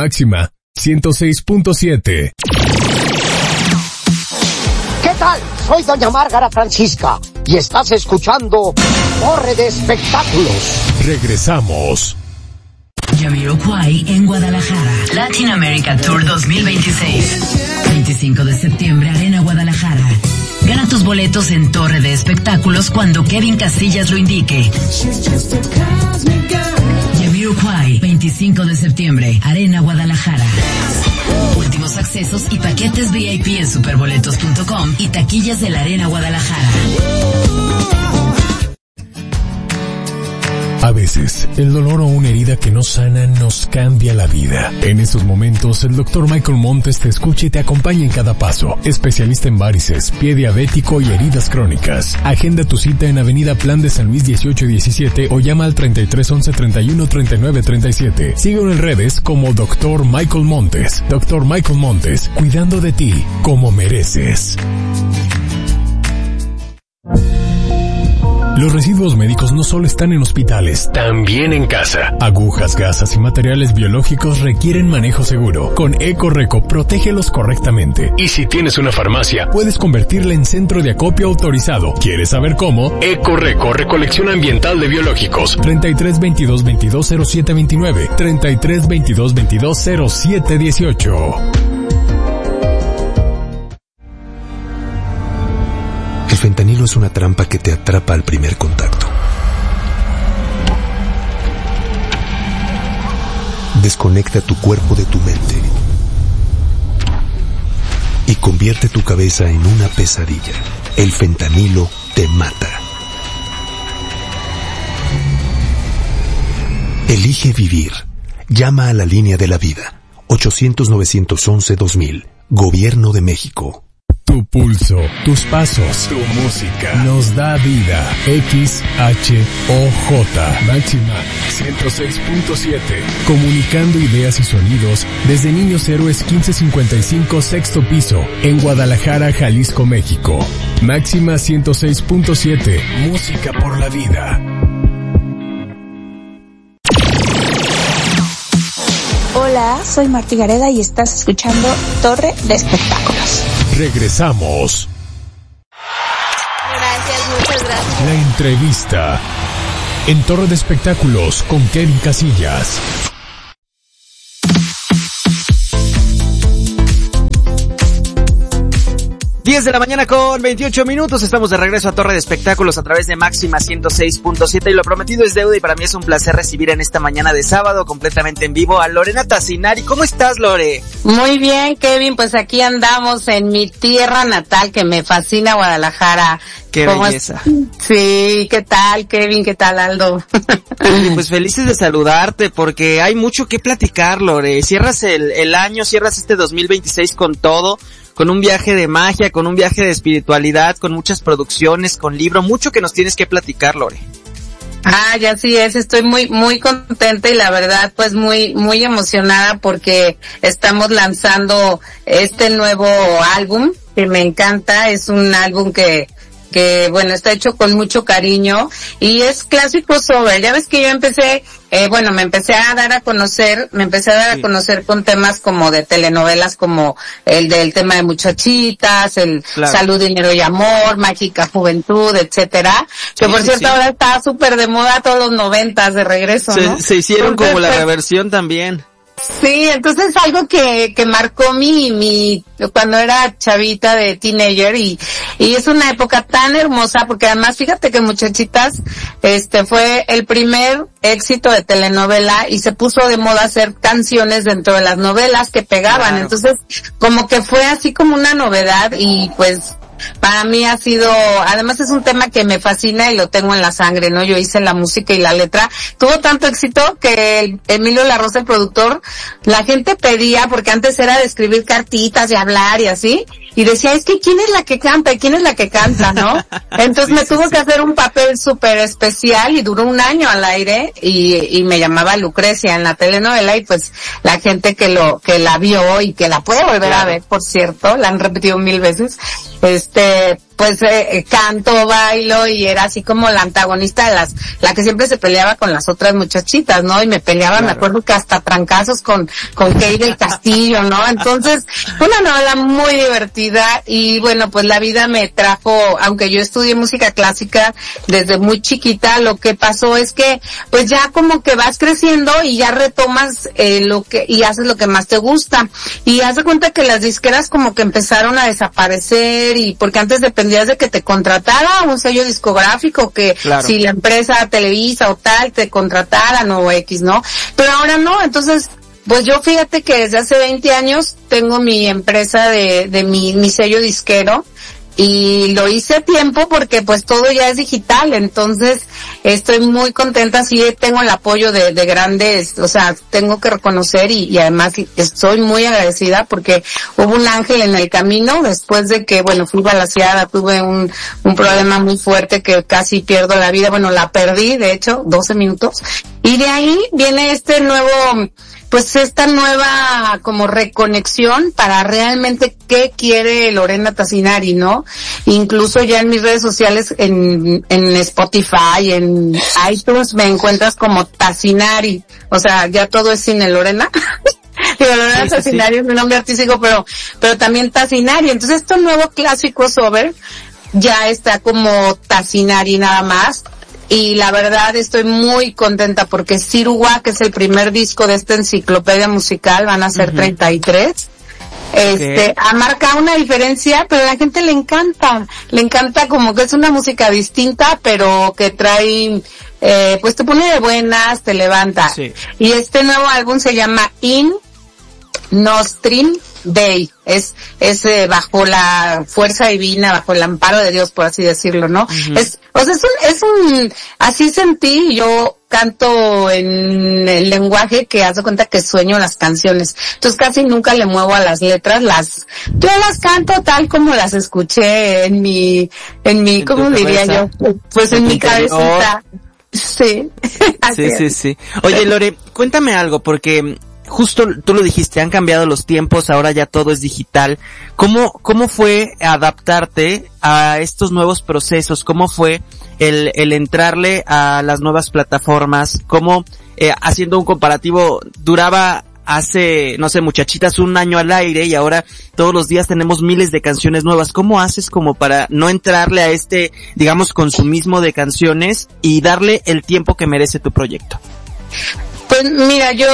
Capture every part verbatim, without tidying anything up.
Máxima ciento seis punto siete. ¿Qué tal? Soy doña Márgara Francisca y estás escuchando Torre de Espectáculos. Regresamos. Jamiroquai en Guadalajara. Latin America Tour dos mil veintiséis. veinticinco de septiembre, Arena Guadalajara. Gana tus boletos en Torre de Espectáculos cuando Kevin Casillas lo indique. Jamiroquai, veinticinco de septiembre, Arena Guadalajara. Últimos accesos y paquetes V I P en superboletos punto com y taquillas de la Arena Guadalajara. A veces, el dolor o una herida que no sana nos cambia la vida. En esos momentos, el doctor Michael Montes te escucha y te acompaña en cada paso. Especialista en varices, pie diabético y heridas crónicas. Agenda tu cita en Avenida Plan de San Luis dieciocho diecisiete o llama al treinta y tres once treinta y uno treinta y nueve treinta y siete. Síguelo en redes como doctor Michael Montes. doctor Michael Montes, cuidando de ti como mereces. Los residuos médicos no solo están en hospitales, también en casa. Agujas, gasas y materiales biológicos requieren manejo seguro. Con Ecoreco, protégelos correctamente. Y si tienes una farmacia, puedes convertirla en centro de acopio autorizado. ¿Quieres saber cómo? Ecoreco, recolección ambiental de biológicos. treinta y tres veintidós veintidós cero siete veintinueve, treinta y tres veintidós veintidós cero siete dieciocho. El fentanilo es una trampa que te atrapa al primer contacto. Desconecta tu cuerpo de tu mente y convierte tu cabeza en una pesadilla. El fentanilo te mata. Elige vivir. Llama a la línea de la vida. ochocientos novecientos once dos mil. Gobierno de México. Tu pulso, tus pasos, tu música nos da vida. X H O J Máxima ciento seis punto siete. Comunicando ideas y sonidos desde Niños Héroes quince cincuenta y cinco sexto piso en Guadalajara, Jalisco, México. Máxima ciento seis punto siete. Música por la vida. Hola, soy Martí Gareda y estás escuchando Torre de Espectáculos. Regresamos. Gracias, muchas gracias. La entrevista en Torre de Espectáculos con Kevin Casillas. diez de la mañana con veintiocho minutos, estamos de regreso a Torre de Espectáculos a través de Máxima ciento seis punto siete y lo prometido es deuda y para mí es un placer recibir en esta mañana de sábado completamente en vivo a Lorena Tassinari. ¿Cómo estás, Lore? Muy bien, Kevin, pues aquí andamos en mi tierra natal que me fascina, Guadalajara. Qué belleza. Es? Sí, ¿qué tal, Kevin? ¿Qué tal, Aldo? Pues felices de saludarte porque hay mucho que platicar, Lore. Cierras el, el año, cierras este dos mil veintiséis con todo, con un viaje de magia, con un viaje de espiritualidad, con muchas producciones, con libro, mucho que nos tienes que platicar, Lore. Ah, ya sí es, estoy muy, muy contenta y la verdad pues muy, muy emocionada porque estamos lanzando este nuevo álbum que me encanta, es un álbum que que bueno, está hecho con mucho cariño y es clásico sobre, ya ves que yo empecé, eh, bueno, me empecé a dar a conocer, me empecé a dar sí. a conocer con temas como de telenovelas como el del tema de Muchachitas, el claro. Salud, Dinero y Amor, Mágica Juventud, etcétera, que sí, por sí, cierto sí. ahora está súper de moda todos los noventas de regreso, se, ¿no? Se hicieron Entonces, como la pues, reversión también. Sí, entonces algo que, que marcó mi, mi, cuando era chavita de teenager y, y es una época tan hermosa porque además fíjate que Muchachitas, este fue el primer éxito de telenovela y se puso de moda hacer canciones dentro de las novelas que pegaban, claro. Entonces como que fue así como una novedad y pues para mí ha sido, además es un tema que me fascina y lo tengo en la sangre, ¿no? Yo hice la música y la letra. Tuvo tanto éxito que el Emilio La Rosa, el productor, la gente pedía, porque antes era de escribir cartitas y hablar y así, y decía, es que ¿quién es la que canta? ¿Y quién es la que canta, no? Entonces sí, me sí, tuvo sí. que hacer un papel súper especial y duró un año al aire y, y me llamaba Lucrecia en la telenovela y pues la gente que lo, que la vio y que la puede volver claro. a ver, por cierto, la han repetido mil veces, este, pues eh, canto, bailo y era así como la antagonista de las, la que siempre se peleaba con las otras muchachitas, ¿no? Y me peleaba, claro. Me acuerdo que hasta trancazos con, con Kay del Castillo, ¿no? Entonces, una novela muy divertida y bueno, pues la vida me trajo, aunque yo estudié música clásica desde muy chiquita, lo que pasó es que pues ya como que vas creciendo y ya retomas eh, lo que, y haces lo que más te gusta. Y haz de cuenta que las disqueras como que empezaron a desaparecer y porque antes dependía de que te contratara un sello discográfico, que claro. Si la empresa Televisa o tal te contrataran o X, ¿no? Pero ahora no, entonces, pues yo fíjate que desde hace veinte años tengo mi empresa de, de mi, mi sello disquero. Y lo hice a tiempo porque pues todo ya es digital, entonces estoy muy contenta, sí tengo el apoyo de, de grandes, o sea, tengo que reconocer y, y además estoy muy agradecida porque hubo un ángel en el camino después de que, bueno, fui balaceada, tuve un, un problema muy fuerte que casi pierdo la vida, bueno, la perdí, de hecho, doce minutos, y de ahí viene este nuevo, pues esta nueva como reconexión para realmente qué quiere Lorena Tassinari, ¿no? Incluso ya en mis redes sociales, en, en Spotify, en iTunes, me encuentras como Tassinari. O sea, ya todo es cine Lorena. Digo, Lorena sí, Tassinari sí. Es mi nombre artístico, pero, pero también Tassinari. Entonces, este nuevo clásico crossover ya está como Tassinari nada más. Y la verdad estoy muy contenta porque Siruwa, que es el primer disco de esta enciclopedia musical, van a ser uh-huh. treinta y tres. Este, okay. Ha marcado una diferencia, pero a la gente le encanta. Le encanta como que es una música distinta, pero que trae, eh, pues te pone de buenas, te levanta. Sí. Y este nuevo álbum se llama In Nostrim Dei, es, es eh, bajo la fuerza divina, bajo el amparo de Dios, por así decirlo, ¿no? Uh-huh. Es, o sea, es un, es un, así sentí, yo canto en el lenguaje que haz de cuenta que sueño las canciones, entonces casi nunca le muevo a las letras, las, yo las canto tal como las escuché en mi, en mi, ¿cómo diría yo? Pues en, en mi cabecita. Sí. Sí, sí, sí. Oye, Lore, cuéntame algo, porque justo tú lo dijiste, han cambiado los tiempos, ahora ya todo es digital. ¿Cómo, cómo fue adaptarte a estos nuevos procesos? ¿Cómo fue el, el entrarle a las nuevas plataformas? ¿Cómo, eh, haciendo un comparativo, duraba hace, no sé, muchachitas, un año al aire y ahora todos los días tenemos miles de canciones nuevas? ¿Cómo haces como para no entrarle a este, digamos, consumismo de canciones y darle el tiempo que merece tu proyecto? Pues mira, yo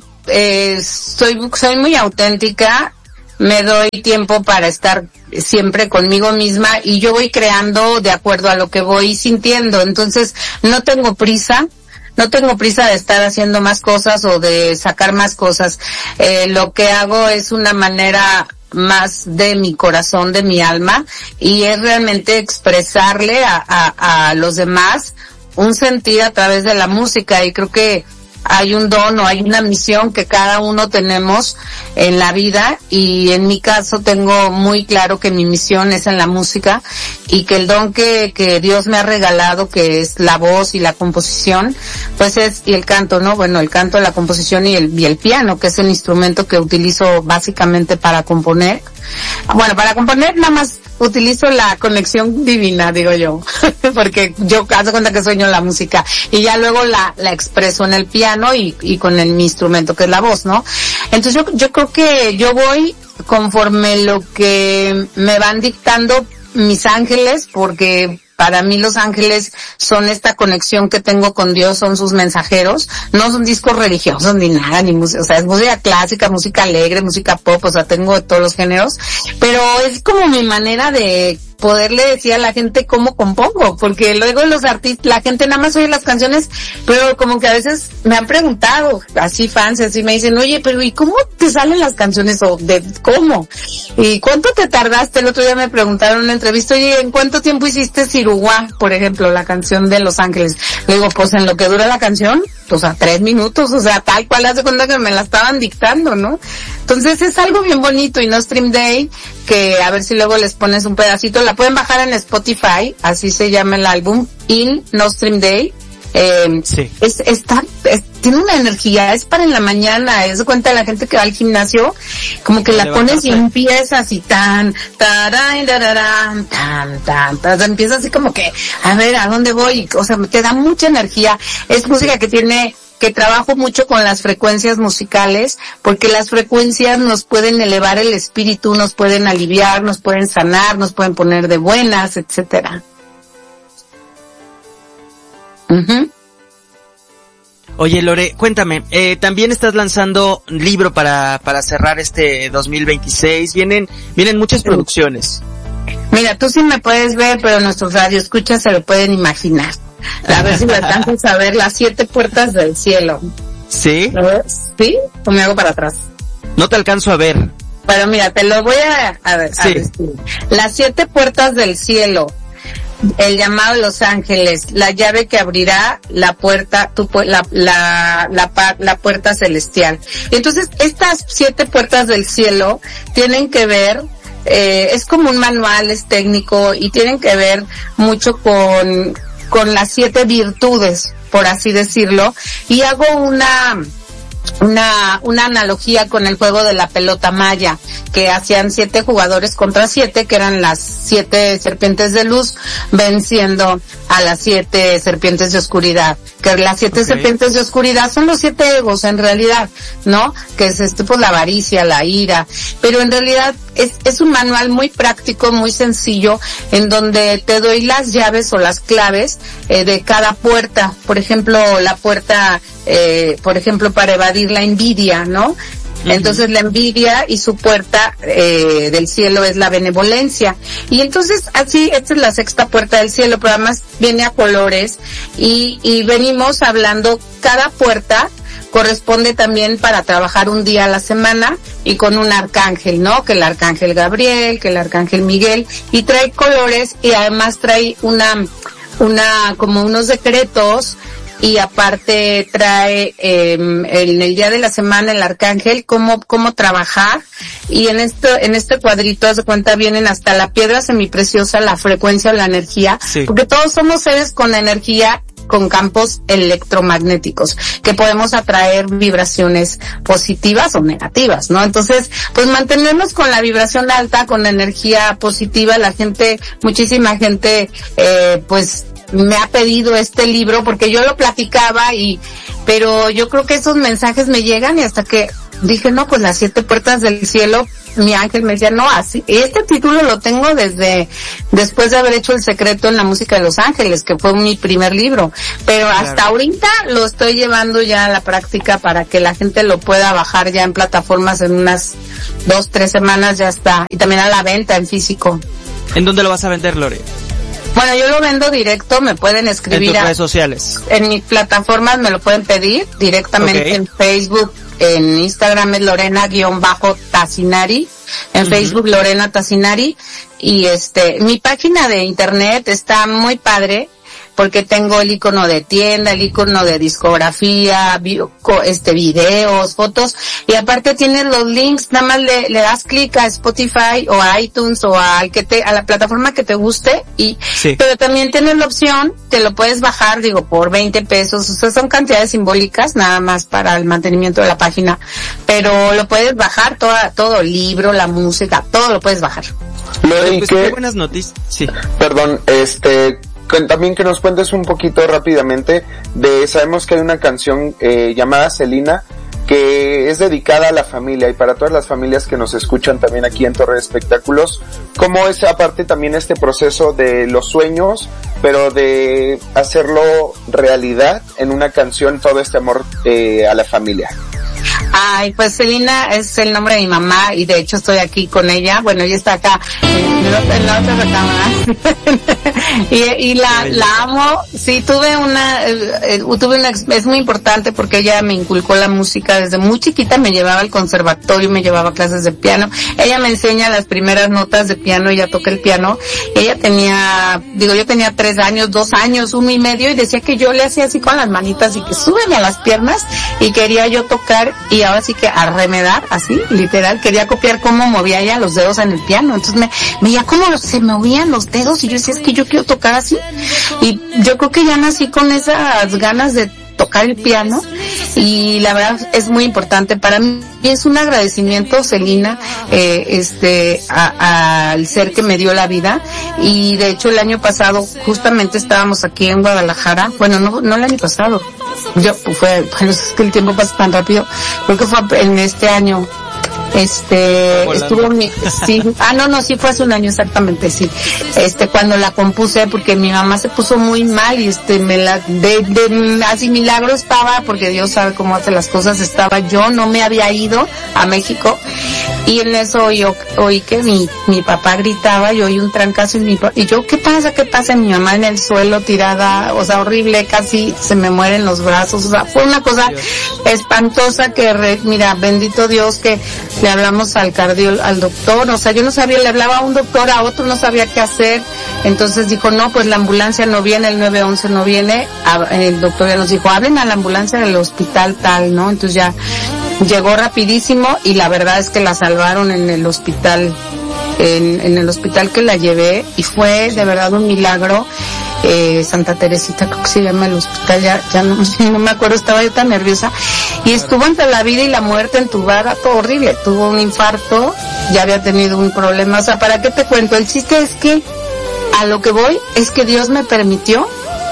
Eh, soy, soy muy auténtica, me doy tiempo para estar siempre conmigo misma y yo voy creando de acuerdo a lo que voy sintiendo, entonces no tengo prisa, no tengo prisa de estar haciendo más cosas o de sacar más cosas, eh, lo que hago es una manera más de mi corazón, de mi alma, y es realmente expresarle a, a, a los demás un sentir a través de la música, y creo que hay un don o hay una misión que cada uno tenemos en la vida, y en mi caso tengo muy claro que mi misión es en la música y que el don que, que Dios me ha regalado, que es la voz y la composición, pues es, y el canto, ¿no? Bueno, el canto, la composición y el, y el piano, que es el instrumento que utilizo básicamente para componer. Bueno, para componer nada más utilizo la conexión divina, digo yo, porque yo hago cuenta que sueño la música y ya luego la, la expreso en el piano y, y con el, mi instrumento que es la voz, ¿no? Entonces yo, yo creo que yo voy conforme lo que me van dictando mis ángeles, porque para mí los ángeles son esta conexión que tengo con Dios, son sus mensajeros, no son discos religiosos ni nada, ni música, o sea, es música clásica, música alegre, música pop, o sea, tengo de todos los géneros, pero es como mi manera de poderle decir a la gente cómo compongo, porque luego los artistas, la gente nada más oye las canciones, pero como que a veces me han preguntado, así fans, así me dicen, oye, pero ¿y cómo te salen las canciones? O de cómo, y cuánto te tardaste. El otro día me preguntaron en una entrevista, oye, ¿en cuánto tiempo hiciste Siruwa, por ejemplo, la canción de Los Ángeles? Le digo, pues en lo que dura la canción, pues a tres minutos, o sea, tal cual, haz de cuenta que me la estaban dictando, ¿no? Entonces es algo bien bonito. Y Nostrim Dei, que a ver si luego les pones un pedacito, la pueden bajar en Spotify, así se llama el álbum, In Nostrim Dei, eh, sí. es, está, es, tiene una energía, es para en la mañana, es de cuenta de la gente que va al gimnasio, como que la pones y empieza así tan, tarán, tararán, tan, tan, tan, empieza así como que, a ver, ¿a dónde voy? O sea, te da mucha energía, es música que tiene, que trabajo mucho con las frecuencias musicales, porque las frecuencias nos pueden elevar el espíritu, nos pueden aliviar, nos pueden sanar, nos pueden poner de buenas, etcétera. Uh-huh. Oye, Lore, cuéntame, eh, también estás lanzando un libro para, para cerrar este dos mil veintiséis, vienen, vienen muchas producciones. Mira, tú sí me puedes ver, pero nuestros radioescuchas se lo pueden imaginar. A ver si me alcanzas a ver las siete puertas del cielo. ¿Sí? ¿Sí? ¿O me hago para atrás? No te alcanzo a ver. Pero mira, te lo voy a, a ver, sí. a decir. Las siete puertas del cielo. El llamado de los ángeles, la llave que abrirá la puerta, tu, la, la, la, la puerta celestial. Entonces, estas siete puertas del cielo tienen que ver, eh, es como un manual, es técnico y tienen que ver mucho con, con las siete virtudes, por así decirlo. Y hago una, una, una analogía con el juego de la pelota maya, que hacían siete jugadores contra siete, que eran las siete serpientes de luz, venciendo a las siete serpientes de oscuridad. Que las siete okay. serpientes de oscuridad son los siete egos, en realidad, ¿no? Que es este, pues la avaricia, la ira. Pero en realidad es, es un manual muy práctico, muy sencillo, en donde te doy las llaves o las claves, eh, de cada puerta. Por ejemplo, la puerta, eh, por ejemplo, para evadir la envidia, ¿no? Entonces la envidia y su puerta eh, del cielo es la benevolencia. Y entonces así, esta es la sexta puerta del cielo, pero además viene a colores y, y venimos hablando, cada puerta corresponde también para trabajar un día a la semana y con un arcángel, ¿no? Que el arcángel Gabriel, que el arcángel Miguel, y trae colores y además trae una, una, como unos decretos. Y aparte trae eh, en el día de la semana el arcángel cómo cómo trabajar, y en este en este cuadrito haz de cuenta vienen hasta la piedra semipreciosa, la frecuencia o la energía, sí. Porque todos somos seres con energía, con campos electromagnéticos, que podemos atraer vibraciones positivas o negativas, ¿no? Entonces, pues mantenernos con la vibración alta, con la energía positiva. La gente, muchísima gente, eh, pues me ha pedido este libro porque yo lo platicaba y, pero yo creo que esos mensajes me llegan y hasta que dije, no, pues las siete puertas del cielo, mi ángel me decía, no, así, este título lo tengo desde, después de haber hecho El secreto en la música de los ángeles, que fue mi primer libro, pero claro. Hasta ahorita lo estoy llevando ya a la práctica para que la gente lo pueda bajar ya en plataformas en unas dos, tres semanas ya está, y también a la venta en físico. ¿En dónde lo vas a vender, Lore? Bueno, yo lo vendo directo, me pueden escribir. ¿En tus a, redes sociales? En mis plataformas me lo pueden pedir directamente okay. En Facebook, en Instagram es Lorena-Tassinari, en uh-huh. Facebook Lorena Tassinari, y este, mi página de internet está muy padre, porque tengo el icono de tienda, el icono de discografía, bio, este videos, fotos, y aparte tienes los links, nada más le, le das clic a Spotify o a iTunes o a, que te, a la plataforma que te guste, y sí. Pero también tienes la opción, te lo puedes bajar, digo, por veinte pesos, o sea, son cantidades simbólicas nada más para el mantenimiento de la página, pero lo puedes bajar, toda, todo el libro, la música, todo lo puedes bajar. Lore, pues qué buenas noticias, sí. Perdón, este... también que nos cuentes un poquito rápidamente de, sabemos que hay una canción eh, llamada Celina que es dedicada a la familia y para todas las familias que nos escuchan también aquí en Torre de Espectáculos, ¿cómo es aparte también este proceso de los sueños, pero de hacerlo realidad en una canción, todo este amor eh, a la familia? Ay, pues Celina es el nombre de mi mamá y de hecho estoy aquí con ella. Bueno, ella está acá en la otra, en la otra recámara. y, y la, la amo. Sí, tuve una, eh, tuve una, es muy importante porque ella me inculcó la música desde muy chiquita, me llevaba al conservatorio, me llevaba a clases de piano. Ella me enseña las primeras notas de piano, ella toca el piano. Ella tenía, digo, yo tenía tres años, dos años, uno y medio y decía que yo le hacía así con las manitas y que súbeme a las piernas y quería yo tocar y ahora sí que a remedar, así, literal, quería copiar cómo movía ella los dedos en el piano, entonces me veía cómo se movían los dedos y yo decía, es que yo quiero tocar así, y yo creo que ya nací con esas ganas de tocar el piano, y la verdad es muy importante para mí. Es un agradecimiento, Celina, eh, este, al ser que me dio la vida, y de hecho el año pasado justamente estábamos aquí en Guadalajara, bueno, no, no el año pasado, yo, fue, bueno, es que el tiempo pasa tan rápido, creo que fue en este año, este, estuvo mi, sí, ah no, no, sí fue hace un año exactamente, sí, este, cuando la compuse, porque mi mamá se puso muy mal, y este, me la, de, de, así milagro estaba, porque Dios sabe cómo hace las cosas, estaba yo, no me había ido a México, y en eso oí, oí que mi, mi papá gritaba, y oí un trancazo, y mi papá, y yo, ¿qué pasa, qué pasa? Mi mamá en el suelo tirada, o sea, horrible, casi se me mueren los brazos, o sea, fue una cosa Dios. espantosa que, re, mira, bendito Dios que le hablamos al cardio, al doctor, o sea, yo no sabía, le hablaba a un doctor, a otro no sabía qué hacer, entonces dijo, no, pues la ambulancia no viene, el nueve once no viene, el doctor ya nos dijo, hablen a la ambulancia del hospital tal, ¿no? Entonces ya llegó rapidísimo, y la verdad es que la salvaron en el hospital, en, en el hospital que la llevé, y fue de verdad un milagro. Eh, Santa Teresita, creo que se llama el hospital, ya, ya no, no me acuerdo, estaba yo tan nerviosa, y estuvo entre la vida y la muerte, entubada, todo horrible, tuvo un infarto, ya había tenido un problema, o sea, ¿para qué te cuento? El chiste es que, a lo que voy, es que Dios me permitió,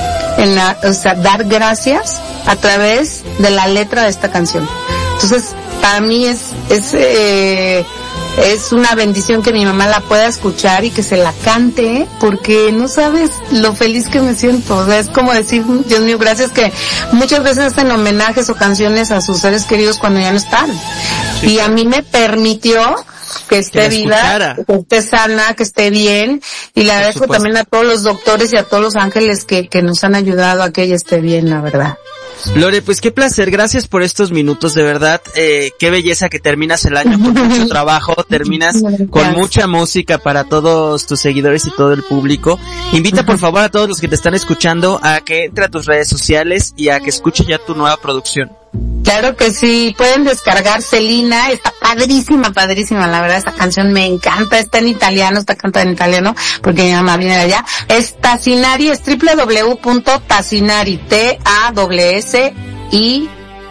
en la, o sea, dar gracias a través de la letra de esta canción. Entonces, para mí es, es, eh, es una bendición que mi mamá la pueda escuchar y que se la cante, porque no sabes lo feliz que me siento. O sea, es como decir, Dios mío, gracias, que muchas veces hacen homenajes o canciones a sus seres queridos cuando ya no están. Sí. Y a mí me permitió que esté que viva, que esté sana, que esté bien, y le agradezco también a todos los doctores y a todos los ángeles que, que nos han ayudado a que ella esté bien, la verdad. Lore, pues qué placer, gracias por estos minutos, de verdad, eh, qué belleza que terminas el año con mucho trabajo, terminas con mucha música para todos tus seguidores y todo el público. Invita por favor a todos los que te están escuchando a que entre a tus redes sociales y a que escuchen ya tu nueva producción. Claro que sí, pueden descargar Celina, está padrísima, padrísima, la verdad, esta canción me encanta, está en italiano, está cantada en italiano, porque mi mamá viene de allá. Es Tassinari, es doble u doble u doble u punto tassinari, T A S S I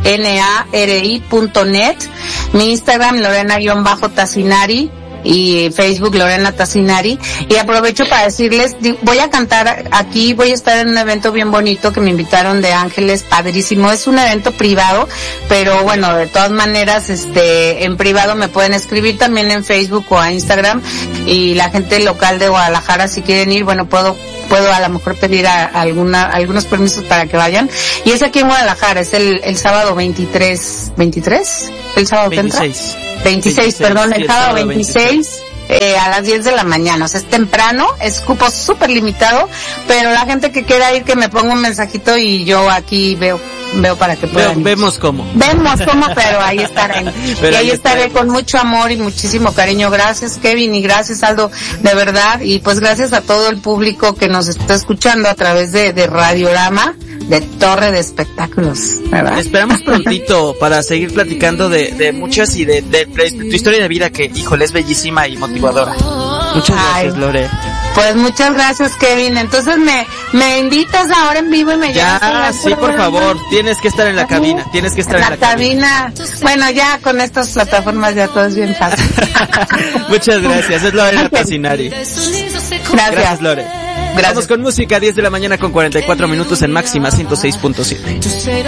N A R I punto net, mi Instagram, Lorena-Tassinari, y Facebook Lorena Tassinari, y aprovecho para decirles, voy a cantar aquí, voy a estar en un evento bien bonito que me invitaron de Ángeles, padrísimo, es un evento privado, pero bueno, de todas maneras, este, en privado me pueden escribir también en Facebook o a Instagram, y la gente local de Guadalajara, si quieren ir, bueno, puedo puedo a lo mejor pedir a, a alguna, algunos permisos para que vayan, y es aquí en Guadalajara, es el, el sábado veintitrés, ¿veintitrés? El sábado que entra. veintiséis, veintiséis, perdón, el sábado veintiséis, eh, a las diez de la mañana, o sea, es temprano, es cupo súper limitado, pero la gente que quiera ir, que me ponga un mensajito y yo aquí veo, veo para que puedan. Ve, vemos cómo. Vemos cómo, pero ahí estaré. Pero y ahí, ahí estaré estaremos. Con mucho amor y muchísimo cariño. Gracias, Kevin, y gracias, Aldo, de verdad, y pues gracias a todo el público que nos está escuchando a través de, de Radiorama, de Torre de Espectáculos, ¿verdad? Esperamos prontito para seguir platicando de, de muchas y de, de, de tu historia de vida, que, híjole, es bellísima y motivadora. Muchas gracias, Ay, Lore. Pues muchas gracias, Kevin. Entonces me, me invitas ahora en vivo y me ya, llevas a sí, por favor. Tienes que estar en la cabina. Tienes que estar en la, en la cabina. cabina. Bueno, ya con estas plataformas ya todo es bien fácil. Muchas gracias. Es Lorena Tassinari. Gracias. Gracias, Lore. Gracias. Vamos con música, diez de la mañana con cuarenta y cuatro minutos en Máxima ciento seis punto siete.